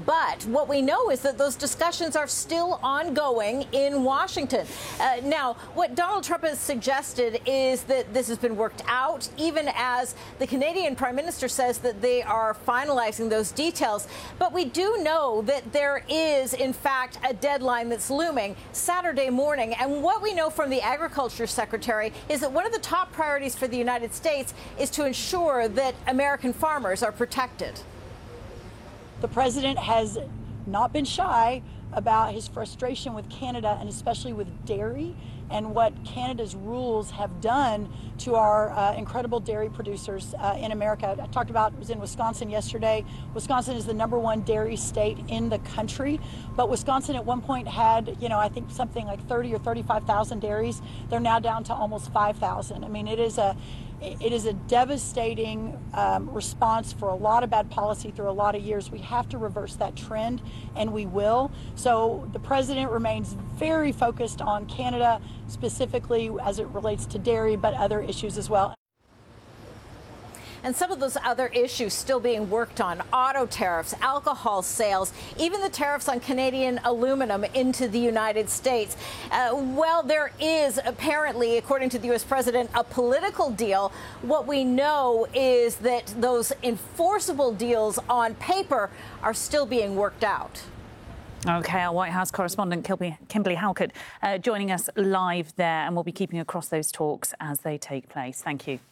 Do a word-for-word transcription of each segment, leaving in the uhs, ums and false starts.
But what we know is that those discussions are still ongoing in Washington. Uh, now, what Donald Trump has suggested is that this has been worked out, even as the Canadian Prime Minister says that they are finalizing those details. But we do know that there is, in fact, a deadline that's looming Saturday morning. And what we know from the Agriculture Secretary is that one of the top priorities for the United States is to ensure that American farmers are protected. The president has not been shy about his frustration with Canada, and especially with dairy, and what Canada's rules have done to our uh, incredible dairy producers uh, in America. I talked about, I was in Wisconsin yesterday. Wisconsin is the number one dairy state in the country, but Wisconsin at one point had, you know, I think something like thirty or thirty-five thousand dairies. They're now down to almost five thousand. I mean, it is a It is a devastating um, response for a lot of bad policy through a lot of years. We have to reverse that trend, and we will. So the president remains very focused on Canada, specifically as it relates to dairy, but other issues as well. And some of those other issues still being worked on: auto tariffs, alcohol sales, even the tariffs on Canadian aluminum into the United States. Uh, well, there is apparently, according to the U S president, a political deal. What we know is that those enforceable deals on paper are still being worked out. OK, our White House correspondent Kimberly Halkett uh, joining us live there, and we'll be keeping across those talks as they take place. Thank you.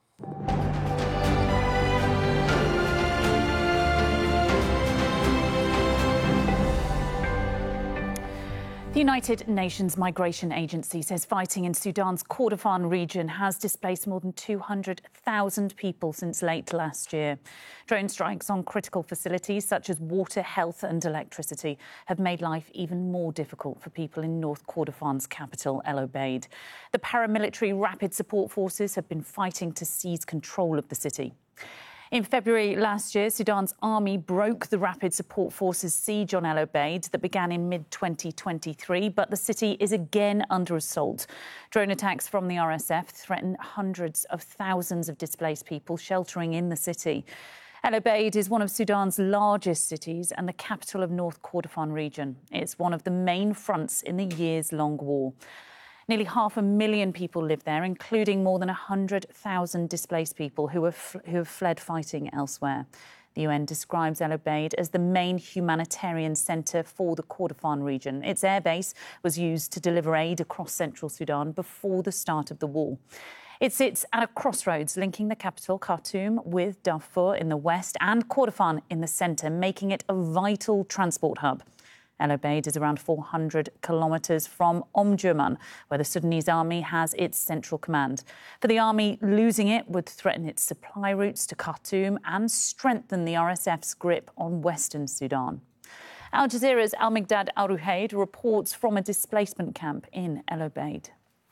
The United Nations Migration Agency says fighting in Sudan's Kordofan region has displaced more than two hundred thousand people since late last year. Drone strikes on critical facilities such as water, health and electricity have made life even more difficult for people in North Kordofan's capital, El Obeid. The paramilitary Rapid Support Forces have been fighting to seize control of the city. In February last year, Sudan's army broke the Rapid Support Forces siege on El Obeid that began in mid twenty twenty-three, but the city is again under assault. Drone attacks from the R S F threaten hundreds of thousands of displaced people sheltering in the city. El Obeid is one of Sudan's largest cities and the capital of North Kordofan region. It's one of the main fronts in the years-long war. Nearly half a million people live there, including more than one hundred thousand displaced people who have, who have fled fighting elsewhere. The U N describes El Obeid as the main humanitarian centre for the Kordofan region. Its airbase was used to deliver aid across central Sudan before the start of the war. It sits at a crossroads linking the capital, Khartoum, with Darfur in the west and Kordofan in the centre, making it a vital transport hub. El Obeid is around four hundred kilometres from Omdurman, where the Sudanese army has its central command. For the army, losing it would threaten its supply routes to Khartoum and strengthen the R S F's grip on western Sudan. Al Jazeera's Al-Miqdad Al-Ruhayd reports from a displacement camp in El Obeid.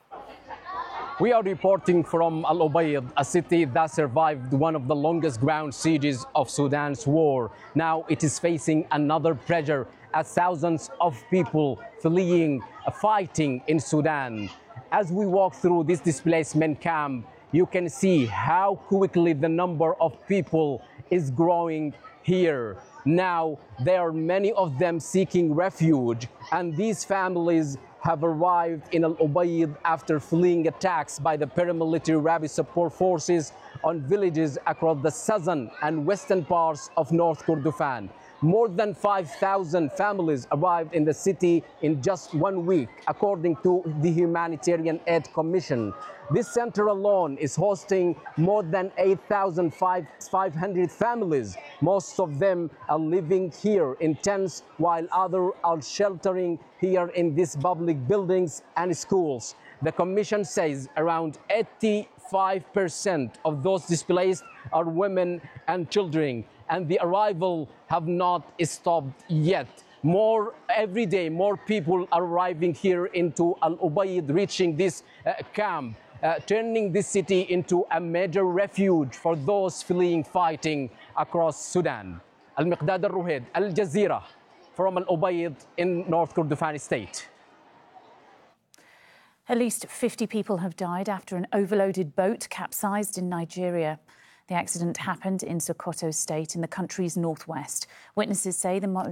We are reporting from Al Obeid, a city that survived one of the longest ground sieges of Sudan's war. Now it is facing another pressure as thousands of people fleeing, fighting in Sudan. As we walk through this displacement camp, you can see how quickly the number of people is growing here. Now there are many of them seeking refuge, and these families have arrived in Al Obeid after fleeing attacks by the paramilitary Rapid Support Forces on villages across the southern and western parts of North Kordofan. More than five thousand families arrived in the city in just one week, according to the Humanitarian Aid Commission. This center alone is hosting more than eight thousand five hundred families. Most of them are living here in tents, while others are sheltering here in these public buildings and schools. The Commission says around eighty-five percent of those displaced are women and children, and the arrival have not stopped yet. More every day, more people are arriving here into Al Obeid, reaching this uh, camp, uh, turning this city into a major refuge for those fleeing fighting across Sudan. Al-Miqdad Al-Ruhayd, Al Jazeera, from Al Obeid in North Kordofan state. At least fifty people have died after an overloaded boat capsized in Nigeria. The accident happened in Sokoto state in the country's northwest. Witnesses say the